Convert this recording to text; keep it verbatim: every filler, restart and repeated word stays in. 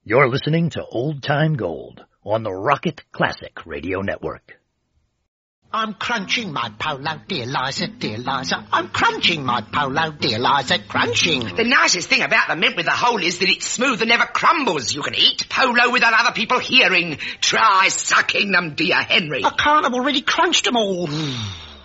You're listening to Old Time Gold on the Rocket Classic Radio Network. I'm crunching my polo, dear Liza, dear Liza. I'm crunching my polo, dear Liza, crunching. The nicest thing about the mint with the hole is that it's smooth and never crumbles. You can eat polo without other people hearing. Try sucking them, dear Henry. I can't, I've already crunched them all.